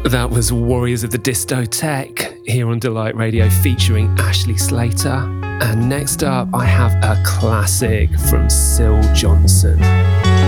That was Warriors of the Discotheque here on Delight Radio featuring Ashley Slater. And next up, I have a classic from Syl Johnson.